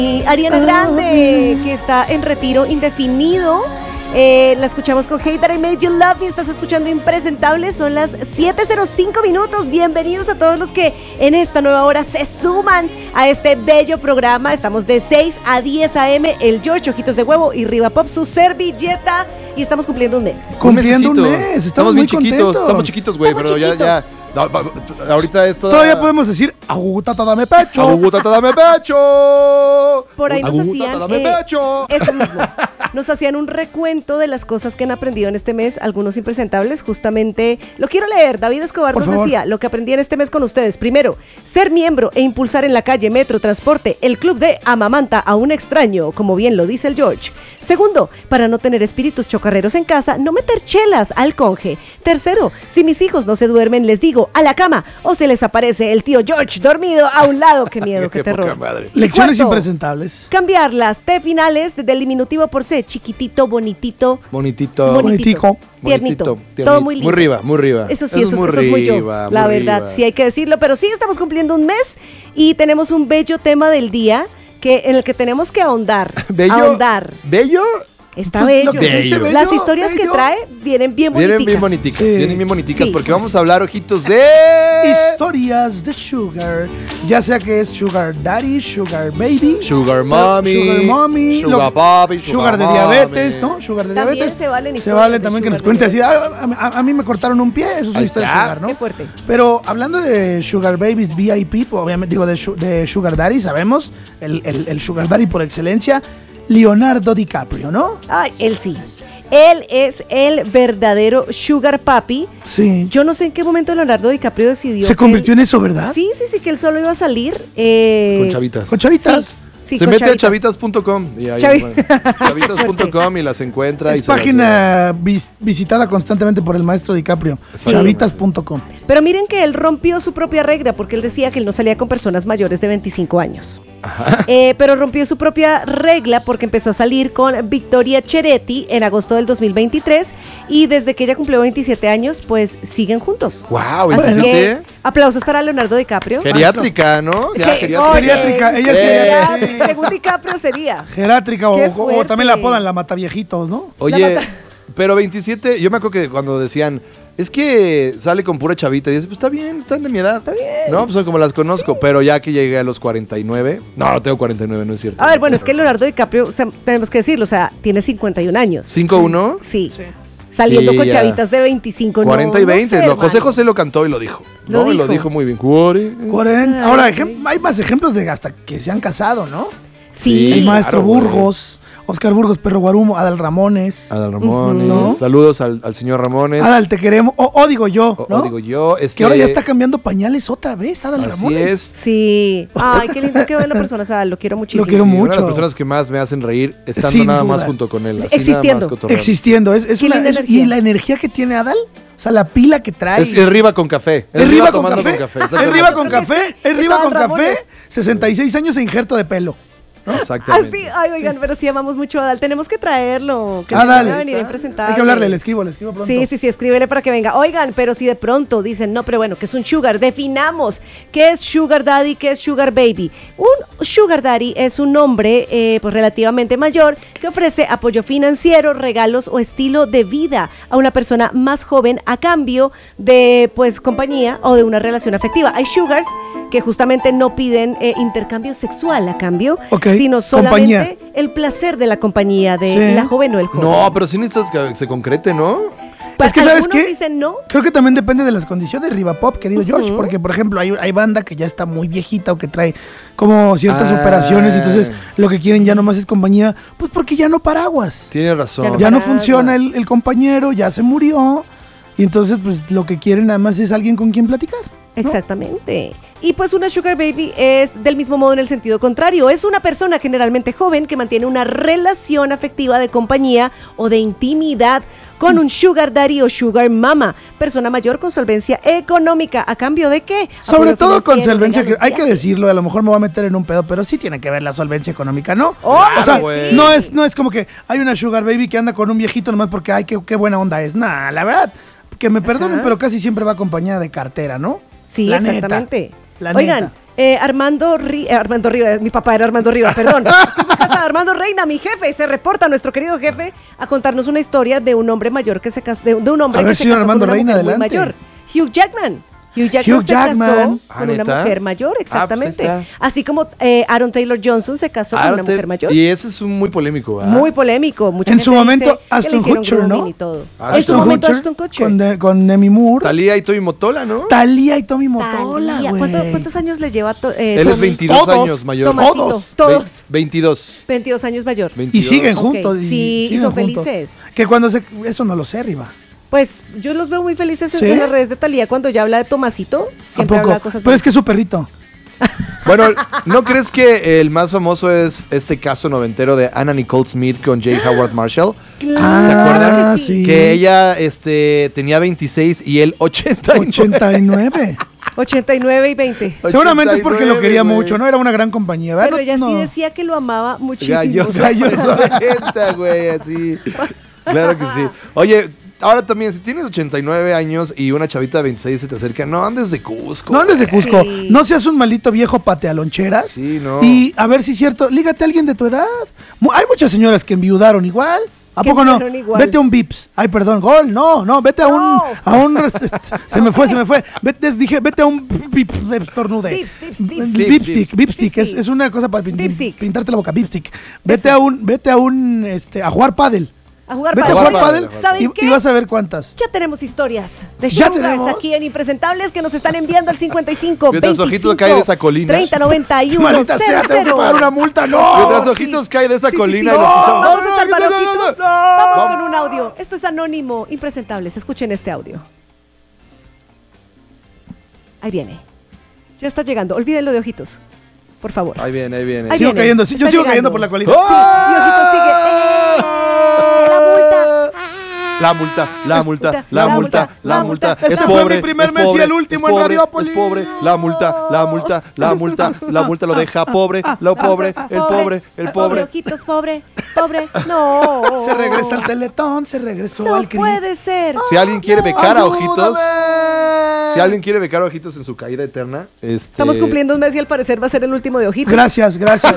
Y Ariana Grande, que está en retiro indefinido. La escuchamos con Hey That I Made You Love Me. Estás escuchando Impresentables. Son las 7:05 minutos. Bienvenidos a todos los que en esta nueva hora se suman a este bello programa. Estamos de 6 a 10 a.m. El George, Ojitos de Huevo y Riva Pop, su servilleta. Y estamos cumpliendo un mes. Cumpliendo un mes. Estamos bien chiquitos. Contentos. Estamos chiquitos, güey, pero chiquitos. ya. No, ahorita es todavía podemos decir agugutata dame pecho. Agugutata dame pecho. Por ahí nos hacían dame pecho. Eso mismo. Nos hacían un recuento de las cosas que han aprendido en este mes algunos impresentables. Justamente lo quiero leer. David Escobar nos decía lo que aprendí en este mes con ustedes. Primero, ser miembro e impulsar en la calle, metro, transporte, el club de amamanta a un extraño, como bien lo dice el George. Segundo, para no tener espíritus chocarreros en casa, no meter chelas al conge. Tercero, si mis hijos no se duermen, les digo a la cama o se les aparece el tío George dormido a un lado. Qué miedo, qué terror. Lecciones impresentables. Cambiar las T finales del diminutivo por C. Chiquitito, bonitito. Bonitico. Tiernito. Todo muy lindo. Muy riba. Eso sí, eso es muy yo. La verdad, sí hay que decirlo. Pero sí estamos cumpliendo un mes y tenemos un bello tema del día en el que tenemos que ahondar. ¿Bello? Está bello. Las historias que trae vienen bien boniticas. Vienen bien boniticas porque vamos a hablar, ojitos, de historias de sugar. Ya sea que es sugar daddy, sugar baby, sugar mommy, sugar papi, sugar de diabetes, ¿no? Sugar de también diabetes. Se valen también que nos cuente así. A mí me cortaron un pie, eso es una historia de sugar, ¿no? Qué fuerte. Pero hablando de sugar babies VIP, obviamente digo de sugar daddy, sabemos el sugar daddy por excelencia. Leonardo DiCaprio, ¿no? Ay, él sí. Él es el verdadero sugar papi. Sí. Yo no sé en qué momento Leonardo DiCaprio decidió. Se convirtió en eso, ¿verdad? Sí, que él solo iba a salir. Con chavitas. Con chavitas. Sí, se mete a chavitas.com chavitas.com y las encuentra. Es página visitada constantemente por el maestro DiCaprio. Sí. Chavitas.com. Pero miren que él rompió su propia regla porque él decía que él no salía con personas mayores de 25 años. Pero rompió su propia regla porque empezó a salir con Victoria Cheretti en agosto del 2023 y desde que ella cumplió 27 años, pues siguen juntos. ¡Wow! Así que aplausos para Leonardo DiCaprio. Geriátrica, ¿no? Ya, geriátrica. Ella es geriátrica. Según DiCaprio sería. Geriátrica o también la apodan la mataviejitos, ¿no? Oye, pero 27, yo me acuerdo que cuando decían, es que sale con pura chavita, y dices, pues está bien, están de mi edad. Está bien. No, pues son como las conozco, pero ya que llegué a los 49, no tengo 49, no es cierto. A ver, bueno, es que Leonardo DiCaprio, o sea, tenemos que decirlo, o sea, tiene 51 años. ¿5-1? Sí. Saliendo con chavitas de 25, 40 y 20. No sé, José lo cantó y lo dijo. Lo dijo muy bien. 40. Ahora, hay más ejemplos de hasta que se han casado, ¿no? Sí. El maestro Burgos. Oscar Burgos, Perro Guarumo, Adal Ramones. ¿No? Saludos al señor Ramones. Adal, te queremos. O digo yo, ¿no? O digo yo. Que ahora ya está cambiando pañales otra vez, Adal Ramones. Así es. Sí. Ay, qué lindo que buena persona, Adal. Lo quiero muchísimo. Lo quiero mucho. Una de las personas que más me hacen reír estando Sin nada duda. más junto con él. Así Existiendo. nada más Existiendo. Y la energía que tiene Adal. O sea, la pila que trae. Es riba con café. Es riba con café. Es riba con café. 66 años e injerto de pelo. ¿no? Exactamente. Así, ay, oigan, pero sí amamos mucho a Adal. Tenemos que traerlo. Que Adal. va a venir a presentar. Hay que hablarle, le escribo pronto. Sí, escríbele para que venga. Oigan, pero si de pronto dicen, no, pero bueno, ¿qué es un sugar? Definamos qué es sugar daddy, qué es sugar baby. Un sugar daddy es un hombre pues relativamente mayor que ofrece apoyo financiero, regalos o estilo de vida a una persona más joven a cambio de pues compañía o de una relación afectiva. Hay sugars que justamente no piden intercambio sexual a cambio, sino solamente el placer de la compañía de la joven o el joven. No, pero sí necesitas que se concrete, ¿no? Es que, ¿sabes qué? Dicen no. Creo que también depende de las condiciones, Riva Pop, querido George, porque, por ejemplo, hay banda que ya está muy viejita o que trae como ciertas operaciones, y entonces lo que quieren ya nomás es compañía, pues porque ya no paraguas. Tienes razón. Ya no funciona el compañero, ya se murió, y entonces, pues, lo que quieren nada más es alguien con quien platicar, ¿no? Exactamente. Y pues una sugar baby es del mismo modo en el sentido contrario. Es una persona generalmente joven que mantiene una relación afectiva de compañía o de intimidad con un sugar daddy o sugar mama, persona mayor con solvencia económica. ¿A cambio de qué? Sobre todo con solvencia, que hay que decirlo, a lo mejor me voy a meter en un pedo, pero sí tiene que ver la solvencia económica, ¿no? Oh, o sea, sí. no es como que hay una sugar baby que anda con un viejito nomás porque, ay, qué buena onda es. Nah, la verdad, que me perdonen, pero casi siempre va acompañada de cartera, ¿no? Sí, la exactamente. Neta. Oigan, Armando Rivas, mi papá era Armando Rivas, perdón. Estoy en casa de Armando Reina, mi jefe, se reporta nuestro querido jefe a contarnos una historia de un hombre mayor que se casó, de un hombre que se casó Armando con una Reina, mujer muy adelante. mayor. Hugh Jackman se casó con una mujer mayor, exactamente. Pues Así como Aaron Taylor Johnson se casó con una mujer mayor. Y ese es muy polémico, ¿verdad? Muy polémico. Mucha En gente su momento, dice que le Ashton hicieron Kutcher, ¿no? grooming y todo. Ashton En su momento, Kutcher Ashton Kutcher. con Demi Moore. Talía y Toy Motola, ¿no? Talía y Tommy Motola, Talía. güey. ¿Cuántos años le lleva Él es 22 Todos. años mayor. Tomasito, todos. 22. 22 años mayor. 22. Y siguen Ok, juntos. sí, y siguen son juntos. felices. Que cuando eso no lo sé, Riva. Pues yo los veo muy felices ¿Sí? en las redes de Talía cuando ya habla de Tomasito. ¿A Siempre poco? habla de cosas Pero es que es su bonitas. perrito. Bueno, ¿no crees que el más famoso es este caso noventero de Anna Nicole Smith con J. Howard Marshall? Claro ¿Te acuerdas? que sí. Sí. Que ella tenía 26 y él 89. 89. 89 y 20. Seguramente es porque lo 89, quería güey. mucho, ¿no? Era una gran compañía, ¿verdad? Pero ella No. sí decía que lo amaba muchísimo. Gallosa, 60, güey, así. Claro que sí. Oye, ahora también, si tienes 89 años y una chavita de 26 se te acerca, no andes de Cusco. No andes de Cusco. Sí. No seas un maldito viejo patealoncheras. Sí, no. Y a ver si es cierto, lígate a alguien de tu edad. Hay muchas señoras que enviudaron igual. ¿A Que poco no? enviudaron igual. Vete a un Vips. Ay, perdón, gol. No, vete a un. Se me fue. Vete a un Vips de estornude. Dipstick. Vipstick. Dipstick. Es una cosa para Dipstick. pintarte la boca. Vipstick. Vete a jugar pádel. A jugar Vete a pádel. jugar pádel ¿Saben qué? y vas a ver cuántas. Ya tenemos historias de ¿Ya Sugars tenemos? aquí en Impresentables que nos están enviando al 55 Mientras 25 ojitos cae de esa colina. 30 91 Maldita sea, tengo que pagar una multa. ¡No! Mientras ojitos cae de esa colina y lo No, escuchamos. vamos a salvar ojitos. no. Vamos con un audio. Esto es Anónimo Impresentables. Escuchen este audio. Ahí viene. Ya está llegando. Olvídenlo de ojitos. Por favor. Ahí viene, ahí viene. Ahí Sigo viene. cayendo, Está yo sigo llegando. cayendo por la colina. Sí, y ojitos sigue. La multa. La multa, la multa, la multa, la multa. Este Es fue pobre, mi primer es mes y pobre, el último es en pobre, Radiópolis. Es pobre, la multa, la multa, la multa, la multa lo deja pobre, lo pobre, el pobre, el pobre. Ojitos, pobre. No. Se regresa al Teletón, se regresó No al CRI. puede ser. Si alguien quiere becar a Ojitos, ¡Ayúdame! si alguien quiere becar a Ojitos en su caída eterna, Estamos cumpliendo un mes y al parecer va a ser el último de Ojitos. Gracias.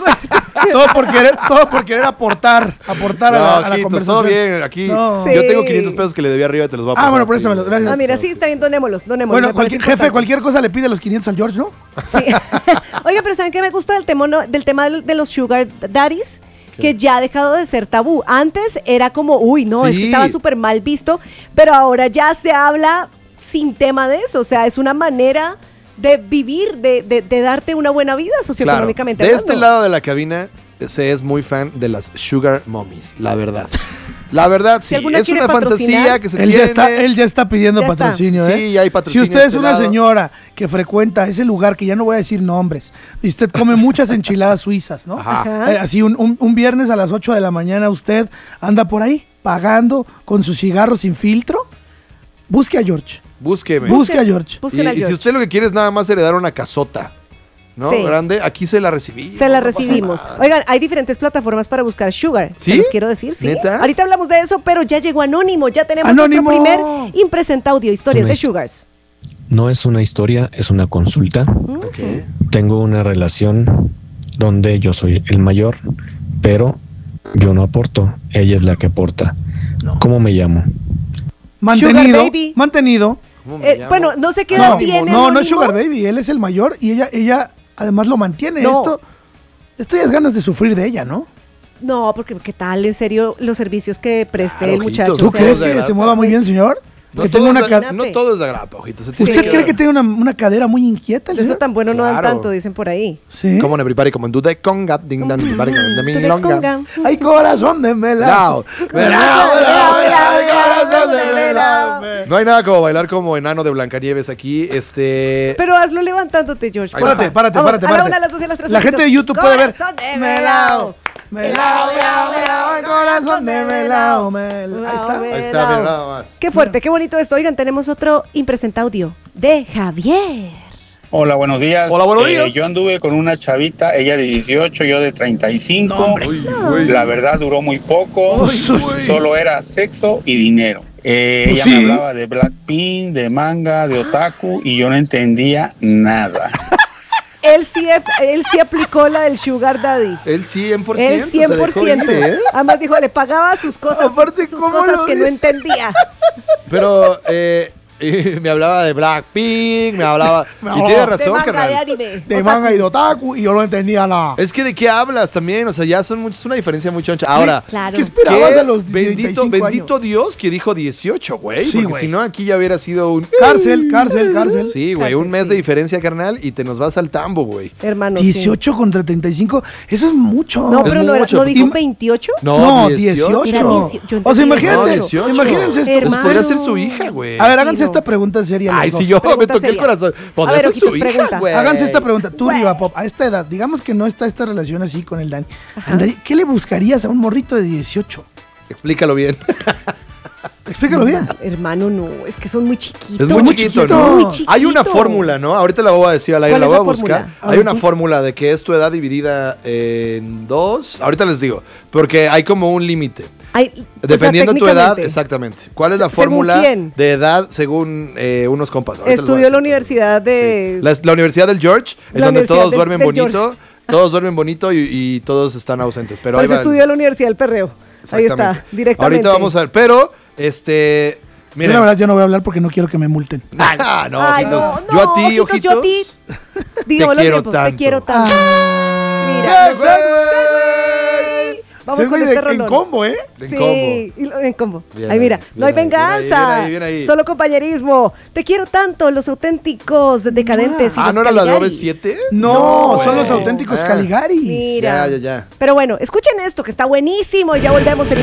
todo por querer aportar a No, la Ojitos, conversación. todo bien, aquí No. Sí. yo tengo 500 pesos que le debía arriba y te los voy a pasar. Bueno, a ti. préstamelo, gracias. Ah, mira, sí, está bien, donémoslos. Bueno, me parece importante. cualquier cosa le pide los 500 al George, ¿no? Sí. Oiga, pero ¿saben qué me gusta del tema de los sugar daddies? Que ya ha dejado de ser tabú. Antes era como, uy, no, es que Sí. estaba súper mal visto, pero ahora ya se habla sin tema de eso. O sea, es una manera de vivir, de darte una buena vida Claro, socioeconómicamente. de hablando. este lado de la cabina se es muy fan de las sugar mommies, la verdad. La verdad, sí, alguna es quiere una fantasía patrocinar, que se Él tiene. ya está pidiendo Ya está. patrocinio, Sí, ¿eh? ya hay patrocinio Si usted de es este una lado. señora que frecuenta ese lugar, que ya no voy a decir nombres, y usted come muchas enchiladas suizas, ¿no? Ajá. Así un viernes a las 8 de la mañana usted anda por ahí pagando con su cigarro sin filtro, busque a George. Búsqueme. Busque a George. Busquen a Y si George. usted lo que quiere es nada más heredar una casota, ¿no? Sí. Grande, aquí se la recibimos. Se la no pasa recibimos. nada. Oigan, hay diferentes plataformas para buscar Sugar. ¿Sí? Se los quiero decir, sí. ¿Neta? Ahorita hablamos de eso, pero ya llegó Anónimo. Ya tenemos ¡Anónimo! nuestro primer impresenta audio, historias de Nice. Sugars. No es una historia, es una consulta. Ok. Tengo una relación donde yo soy el mayor, pero yo no aporto, ella es la que aporta. ¿Cómo me llamo? Mantenido. Sugar Baby. Mantenido. ¿Cómo me llamo? Bueno, no sé qué edad No, tiene. no es Anónimo. Sugar Baby, él es el mayor y ella además lo mantiene. No. Esto ya es ganas de sufrir de ella, ¿no? No, porque ¿qué tal? En serio, los servicios que preste Claro, el muchacho. ojitos, ¿Tú o sea, crees de que grapa. se mueva muy bien, señor? No Que todo, tenga una es de, ca- no todo es de grapa, ojito. Se ¿Usted tiene cree que tiene una cadera muy inquieta el de eso señor? tan bueno no dan Claro. tanto, dicen por ahí. Sí. Como en everybody, como en Dude Conga, ding dang, everybody, como en Milonga. Ay, corazón de melao. No hay nada como bailar como enano de Blancanieves aquí. Pero hazlo levantándote, George. Ahí va. Párate. Vamos, a la una, a las dos y a las tres. La gente de YouTube puede ver. Corazón de Melao. Melao, el corazón de melao. Ahí está. Ahí está, mira, nada más. Qué fuerte, qué bonito esto. Oigan, tenemos otro impresenta audio de Javier. Hola, buenos días. Hola, buenos días. Yo anduve con una chavita, ella de 18, yo de 35. Uy, güey. La verdad duró muy poco. Uy. Solo era sexo y dinero. Ella sí. me hablaba de Blackpink, de manga, de otaku y yo no entendía nada. Él él sí aplicó la del Sugar Daddy. El 100%. El 100%. Se dejó ir, ¿eh? Además dijo, le pagaba sus cosas, Aparte, sus ¿cómo cosas lo que no dice? entendía. Pero me hablaba de Blackpink, me hablaba... Y tiene De razón, manga, carnal. de anime. De manga y de otaku y yo no entendía nada. Es que de qué hablas también, o sea, ya son muchos, es una diferencia muy choncha. Ahora, Claro. ¿Qué esperabas ¿qué? a los 35 Bendito años? Dios que dijo 18, güey. Sí, porque güey. si no, aquí ya hubiera sido un... Cárcel. Sí, güey, un mes de diferencia, carnal, y te nos vas al tambo, güey. Hermano, 18 contra 35, eso es mucho. sí. No, pero no, mucho. ¿no dijo Im- 28? No, 18. Era 18. Yo O sea, entendí imagínate, 18. imagínense esto. Hermano. Pues podría ser su hija, güey. A ver, háganse no. esta pregunta seria. los Ay, dos. si yo me Pregunta toqué el seria. corazón. A Podría ver, ser su Ojitos, hija, pregunta. güey. Háganse esta pregunta. Tú, Güey. Riva Pop, a esta edad, digamos que no está esta relación así con el Dani. ¿Qué le buscarías a un morrito de 18? Explícalo bien. Explícalo bien. Hermano, no, es que son muy chiquitos. Es muy chiquito, chiquito. ¿no? Muy Hay una chiquito. fórmula, ¿no? Ahorita la voy a decir al aire, ¿Cuál la es voy a la buscar. fórmula? A Hay ver, una tú. fórmula de que es tu edad dividida en dos. Ahorita les digo, porque hay como un límite. Ay, o sea, Dependiendo tu edad, técnicamente, exactamente. ¿Cuál es la ¿Según fórmula quién? de edad según unos compas? Ahorita les voy a Estudió en decir. la universidad de... Sí. La Universidad del George, en La donde Universidad todos del- duermen del bonito. George. Todos duermen bonito y todos están ausentes. Pero ahí Pues va. estudió en la Universidad del Perreo. Ahí está, Exactamente. directamente. Ahorita vamos a ver, pero Yo miren. la verdad ya no voy a hablar porque no quiero que me multen. Ah, no, Ay, ojitos. no, Yo a ti, ojitos, ojitos. yo a ti. Digámoslo quiero bien, pues, tanto. Te quiero tanto. Ah. Mira, ¡Sí, vamos Sí, con güey, este en rolón. combo, ¿eh? En Sí, combo. en combo. Bien Ay, mira, ahí, no hay bien ahí, venganza, bien ahí. solo compañerismo. Te quiero tanto, los auténticos decadentes. y Ah, los ¿no era la de Caligaris. OV7? No, son güey. los auténticos Ah. Caligaris. Mira. Ya. Pero bueno, escuchen esto que está buenísimo y ya volvemos.